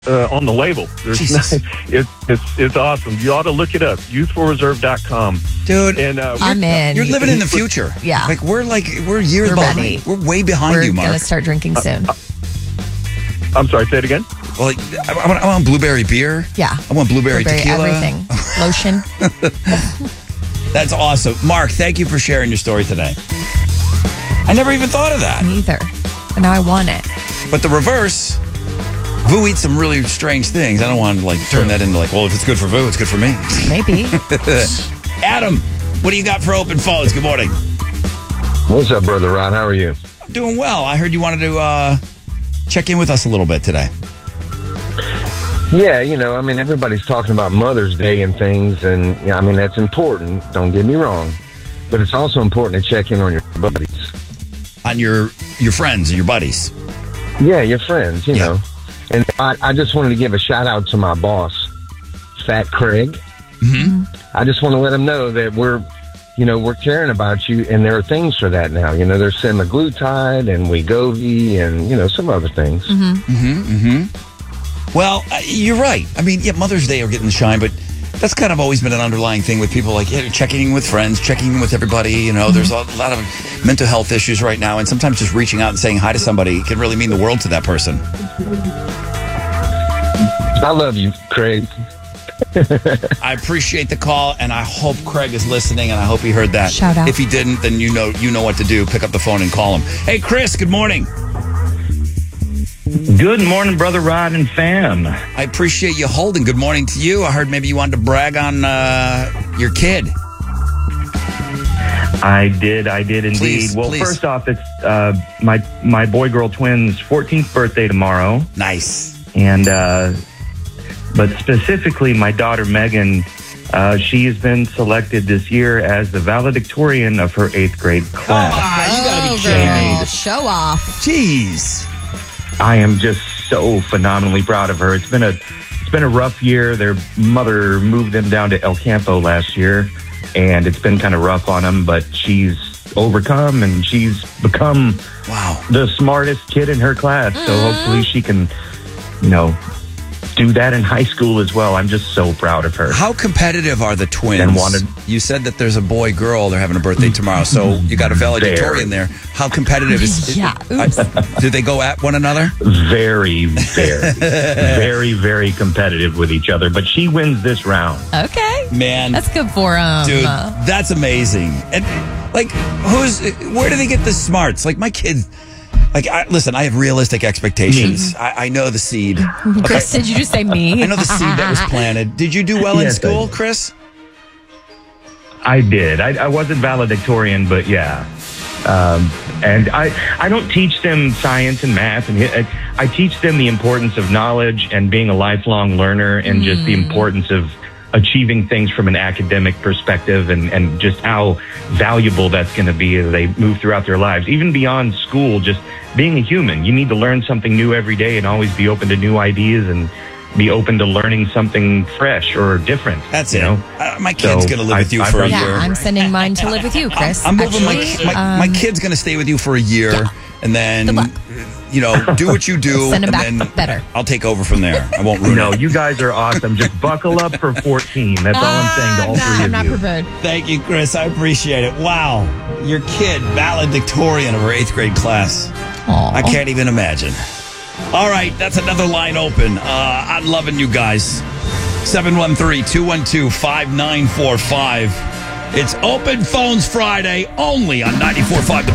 on the label. It's awesome. You ought to look it up. Youthfulreserve.com. Dude, and I'm in. you're living in the future. Yeah. We're years We're behind. ready. We're way behind We're you, Mark. going to start drinking soon. I'm sorry, say it again? Well, I want blueberry beer. Yeah. I want blueberry tequila. Everything. Lotion. That's awesome. Mark, thank you for sharing your story today. I never even thought of that. Me either. And now I want it. But the reverse, Vu eats some really strange things. I don't want to turn that into well, if it's good for Vu, it's good for me. Maybe. Adam, what do you got for open phones? Good morning. What's up, Brother Rod? How are you? I'm doing well. I heard you wanted to check in with us a little bit today. Yeah, everybody's talking about Mother's Day and things, and that's important. Don't get me wrong, but it's also important to check in on your buddies, on your friends and your buddies. Yeah, your friends. You know, and I just wanted to give a shout out to my boss, Fat Craig. Mm-hmm. I just want to let him know that we're caring about you, and there are things for that now. There's semaglutide and Wegovy and some other things. Mm-hmm. Mm-hmm. Mm-hmm. Well, you're right. Mother's Day are getting the shine, but that's kind of always been an underlying thing with people checking in with friends, checking in with everybody. There's a lot of mental health issues right now, and sometimes just reaching out and saying hi to somebody can really mean the world to that person. I love you, Craig. I appreciate the call, and I hope Craig is listening, and I hope he heard that. Shout out. If he didn't, then you know what to do. Pick up the phone and call him. Hey, Chris, good morning. Good morning, Brother Rod and fam. I appreciate you holding. Good morning to you. I heard maybe you wanted to brag on your kid. I did indeed. Please. First off, it's my boy-girl twins' 14th birthday tomorrow. Nice. And but specifically, my daughter Megan, she has been selected this year as the valedictorian of her 8th grade class. You gotta be kidding me. Show off. Jeez. I am just so phenomenally proud of her. It's been a rough year. Their mother moved them down to El Campo last year, and it's been kind of rough on them, but she's overcome, and she's become the smartest kid in her class. So hopefully she can, do that in high school as well. I'm just so proud of her. How competitive are the twins? You said that there's a boy-girl. They're having a birthday tomorrow, so you got a valedictorian there. How competitive is Yeah. Do they go at one another? Very, very, very, very competitive with each other, but she wins this round. Okay. Man. That's good for them. Dude, that's amazing. And, where do they get the smarts? My kids... listen, I have realistic expectations. I know the seed. Chris, did you just say me? I know the seed that was planted. Did you do well in school, Chris? I did. I wasn't valedictorian, but yeah. And I don't teach them science and math, and I teach them the importance of knowledge and being a lifelong learner, and just the importance of achieving things from an academic perspective, and just how valuable that's going to be as they move throughout their lives. Even beyond school, just being a human, you need to learn something new every day and always be open to new ideas and be open to learning something fresh or different. That's it. My kid's going to live with you for a year. Yeah, I'm sending mine to live with you, Chris. I'm moving my kid's going to stay with you for a year, and then do what you do. Send him and back then better. I'll take over from there. I won't ruin it. You guys are awesome. Just buckle up for 14. That's all I'm saying to all three of you. I'm not prepared. Thank you, Chris. I appreciate it. Wow. Your kid, valedictorian of her 8th grade class. Aww. I can't even imagine. All right, that's another line open. I'm loving you guys. 713-212-5945. It's Open Phones Friday only on 94.5.